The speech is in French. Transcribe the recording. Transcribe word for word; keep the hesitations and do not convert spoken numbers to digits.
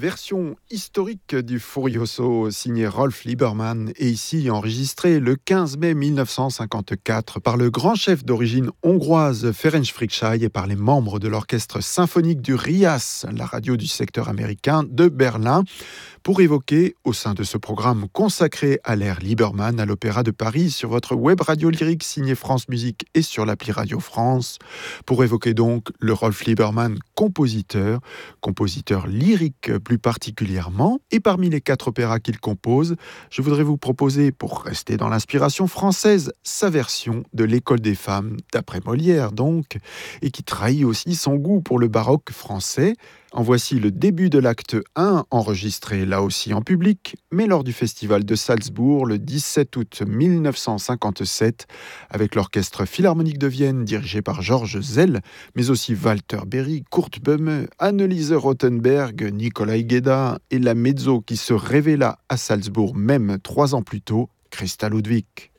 version historique du Furioso signé Rolf Liebermann est ici enregistré le quinze mai mille neuf cent cinquante-quatre par le grand chef d'origine hongroise Ferenc Fricsay et par les membres de l'orchestre symphonique du R I A S, la radio du secteur américain de Berlin, pour évoquer, au sein de ce programme consacré à l'ère Liebermann à l'Opéra de Paris sur votre web radio lyrique signée France Musique et sur l'appli Radio France, pour évoquer donc le Rolf Liebermann compositeur, compositeur lyrique plus particulièrement, et parmi les quatre opéras qu'il compose, je voudrais vous proposer, pour rester dans l'inspiration française, sa version de l'École des femmes, d'après Molière donc, et qui trahit aussi son goût pour le baroque français. En voici le début de l'acte un, enregistré là aussi en public, mais lors du festival de Salzbourg le dix-sept août mille neuf cent cinquante-sept, avec l'orchestre philharmonique de Vienne dirigé par Georges Zell, mais aussi Walter Berry, Kurt Böhme, Anneliese Rothenberg, Nikolai Gueda et la mezzo qui se révéla à Salzbourg même trois ans plus tôt, Christa Ludwig.